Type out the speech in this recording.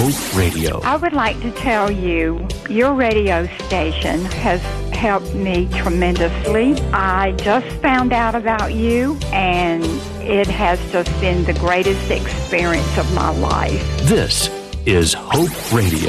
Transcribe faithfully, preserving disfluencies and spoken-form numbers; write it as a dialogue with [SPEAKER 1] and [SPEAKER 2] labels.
[SPEAKER 1] Hope Radio.
[SPEAKER 2] I would like to tell you, your radio station has helped me tremendously. I just found out about you, and it has just been the greatest experience of my life.
[SPEAKER 1] This is Hope Radio.